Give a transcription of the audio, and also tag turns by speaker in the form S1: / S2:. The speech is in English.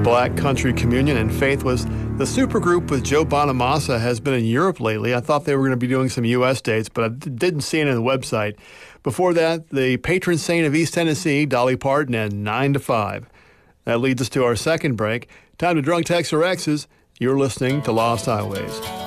S1: Black Country Communion, and Faith was the supergroup with Joe Bonamassa. Has been in Europe lately. I thought they were going to be doing some U.S. dates, but I didn't see it on the website. Before that, the patron saint of East Tennessee, Dolly Parton, and 9 to 5. That leads us to our second break. Time to drunk text or X's. You're listening to Lost Highways.